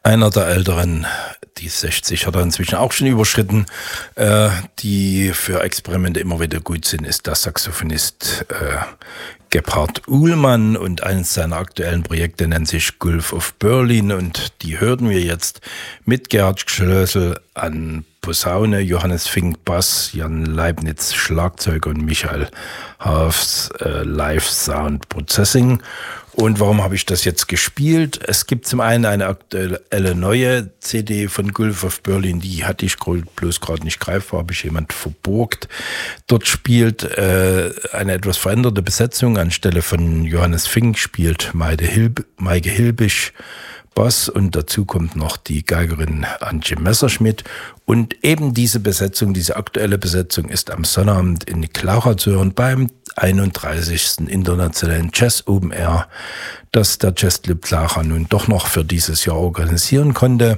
Einer der Älteren, die 60 hat er inzwischen auch schon überschritten, die für Experimente immer wieder gut sind, ist der Saxophonist Gebhard Uhlmann, und eines seiner aktuellen Projekte nennt sich Gulf of Berlin, und die hörten wir jetzt mit Gerhard Schlössl an Posaune, Johannes Fink Bass, Jan Leibniz Schlagzeug und Michael Haafs Live Sound Processing. Und warum habe ich das jetzt gespielt? Es gibt zum einen eine aktuelle neue CD von Gulf of Berlin, die hatte ich bloß gerade nicht greifbar, habe ich jemand verborgt. Dort spielt eine etwas veränderte Besetzung. Anstelle von Johannes Fink spielt Maike Hilbisch Bass, und dazu kommt noch die Geigerin Antje Messerschmidt. Und eben diese Besetzung, diese aktuelle Besetzung ist am Sonnabend in Clara zu hören beim 31. Internationalen Jazz Open Air, das der Jazzclub Clara nun doch noch für dieses Jahr organisieren konnte.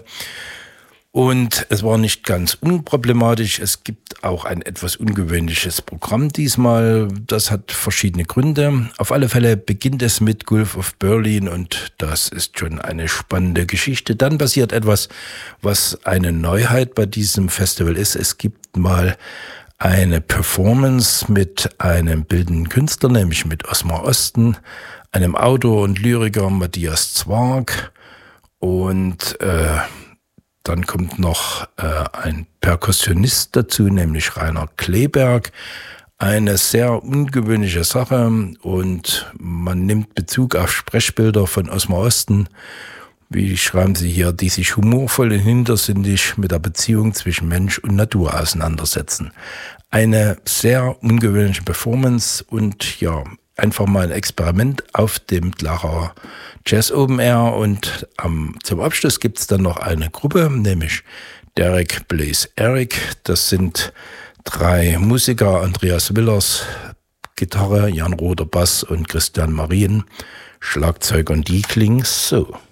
Und es war nicht ganz unproblematisch. Es gibt auch ein etwas ungewöhnliches Programm diesmal. Das hat verschiedene Gründe. Auf alle Fälle beginnt es mit Gulf of Berlin, und das ist schon eine spannende Geschichte. Dann passiert etwas, was eine Neuheit bei diesem Festival ist. Es gibt mal eine Performance mit einem bildenden Künstler, nämlich mit Osmar Osten, einem Autor und Lyriker Matthias Zwark, und dann kommt noch ein Perkussionist dazu, nämlich Rainer Kleberg. Eine sehr ungewöhnliche Sache, und man nimmt Bezug auf Sprechbilder von Osmar Osten, wie schreiben Sie hier, die sich humorvoll und hintersinnig mit der Beziehung zwischen Mensch und Natur auseinandersetzen. Eine sehr ungewöhnliche Performance und ja, einfach mal ein Experiment auf dem Clara Jazz Open Air. Und zum Abschluss gibt es dann noch eine Gruppe, nämlich Derek Blaze Eric. Das sind 3 Musiker, Andreas Willers Gitarre, Jan Roder Bass und Christian Marien Schlagzeug, und die klingen so.